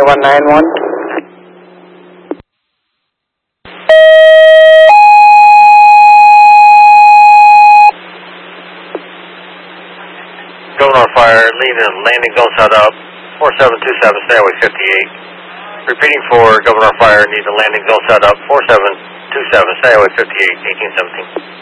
191. Governor Fire, leading landing zone set up, 4727, stay away 58. Repeating for Governor Fire, need the landing zone set up, 4727, stay away 58, 1817.